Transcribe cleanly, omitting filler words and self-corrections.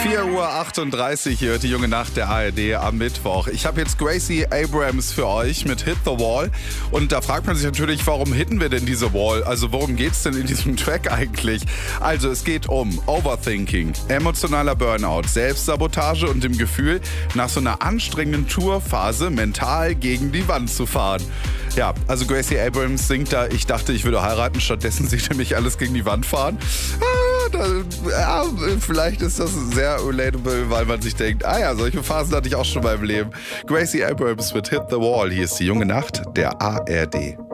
4:38 Uhr hier, die junge Nacht der ARD am Mittwoch. Ich habe jetzt Gracie Abrams für euch mit Hit the Wall. Und da fragt man sich natürlich, warum hitten wir denn diese Wall? Also worum geht's denn in diesem Track eigentlich? Also es geht um Overthinking, emotionaler Burnout, Selbstsabotage und dem Gefühl, nach so einer anstrengenden Tourphase mental gegen die Wand zu fahren. Ja, also Gracie Abrams singt da, ich dachte, ich würde heiraten, stattdessen sieht er mich alles gegen die Wand fahren. Vielleicht ist das sehr relatable, weil man sich denkt, solche Phasen hatte ich auch schon in meinem Leben. Gracie Abrams mit Hit the Wall. Hier ist die junge Nacht der ARD.